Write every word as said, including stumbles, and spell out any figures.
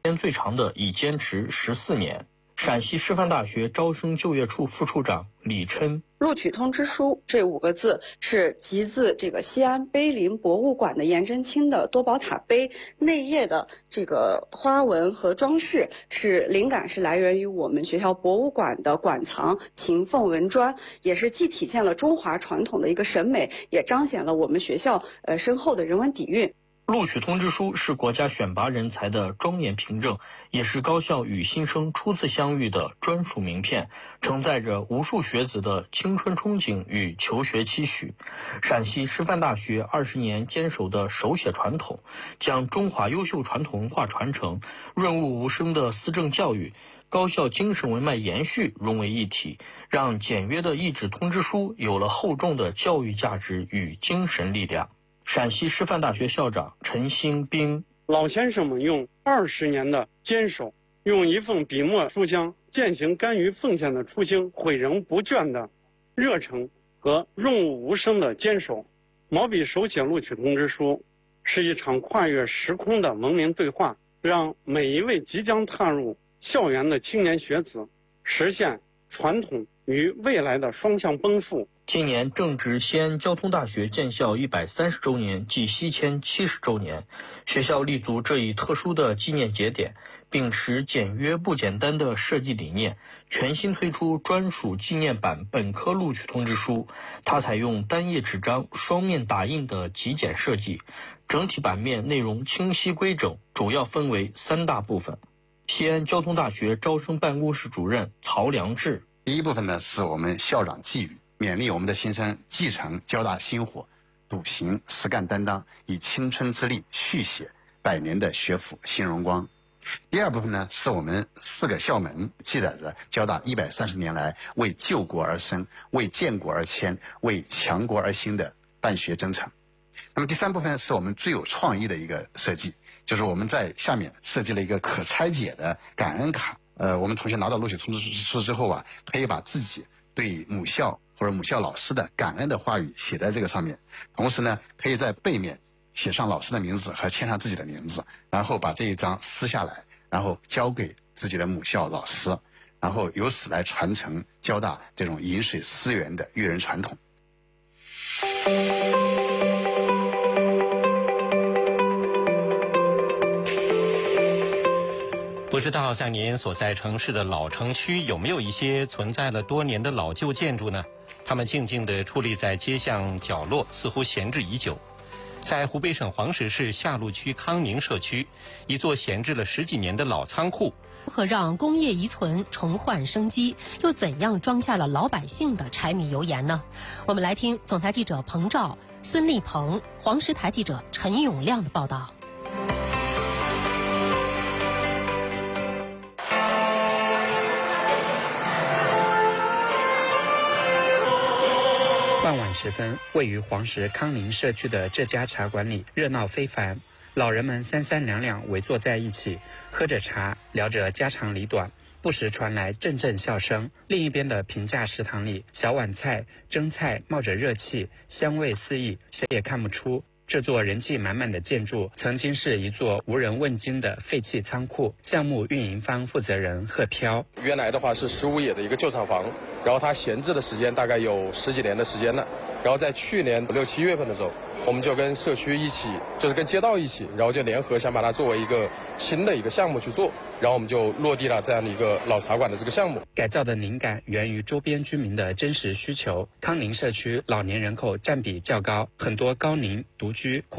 间最长的已坚持十四年。陕西师范大学招生就业处副处长李琛： 录取通知书这五个字是集自这个西安碑林博物馆的颜真卿的多宝塔碑内页的这个花纹和装饰，是灵感是来源于我们学校博物馆的馆藏秦凤纹砖，也是既体现了中华传统的一个审美，也彰显了我们学校呃深厚的人文底蕴。 录取通知书是国家选拔人才的庄严凭证，也是高校与新生初次相遇的专属名片，承载着无数学子的青春憧憬与求学期许。陕西师范大学二十年坚守的手写传统，将中华优秀传统文化传承、润物无声的思政教育、高校精神文脉延续融为一体，让简约的一纸通知书有了厚重的教育价值与精神力量。陕西师范大学校长陈兴兵： 老先生们用二十年的坚守，用一份笔墨书香践行甘于奉献的初心，诲人不倦的热忱和润物无声的坚守。毛笔手写录取通知书是一场跨越时空的文明对话，让每一位即将踏入校园的青年学子实现传统与未来的双向奔赴。 今年正值西安交通大学建校一百三十周年暨西迁七十周年，学校立足这一特殊的纪念节点，秉持简约不简单的设计理念，全新推出专属纪念版本科录取通知书。它采用单页纸张双面打印的极简设计，整体版面内容清晰规整，主要分为三大部分。西安交通大学招生办公室主任曹良志： 第一部分呢，是我们校长寄语，勉励我们的新生继承交大薪火，笃行实干担当，以青春之力续写百年的学府新荣光。第二部分呢，是我们四个校门，记载着交大一百三十年来为救国而生、为建国而迁、为强国而兴的办学征程。那么第三部分是我们最有创意的一个设计，就是我们在下面设计了一个可拆解的感恩卡。呃，我们同学拿到录取通知书之后啊，可以把自己对母校或者母校老师的感恩的话语写在这个上面，同时呢，可以在背面写上老师的名字和签上自己的名字，然后把这一张撕下来，然后交给自己的母校老师，然后由此来传承交大这种饮水思源的育人传统。 不知道在您所在城市的老城区有没有一些存在了多年的老旧建筑呢？它们静静地矗立在街巷角落，似乎闲置已久。在湖北省黄石市下路区康宁社区，一座闲置了十几年的老仓库， 如何让工业遗存重焕生机，又怎样装下了老百姓的柴米油盐呢？我们来听总台记者彭照、孙立鹏、黄石台记者陈永亮的报道。 傍晚时分，位于黄石康宁社区的这家茶馆里热闹非凡，老人们三三两两围坐在一起，喝着茶，聊着家长里短，不时传来阵阵笑声。另一边的平价食堂里，小碗菜、蒸菜冒着热气，香味四溢，谁也看不出这座人气满满的建筑曾经是一座无人问津的废弃仓库。项目运营方负责人贺飘： 原来的话是十五野的一个旧厂房，然后它闲置的时间大概有十几年的时间了。然后在去年六七月份的时候，我们就跟社区一起，就是跟街道一起，然后就联合想把它作为一个新的一个项目去做，然后我们就落地了这样的一个老茶馆的这个项目。 改造的灵感源于周边居民的真实需求。康宁社区老年人口占比较高，很多高龄独居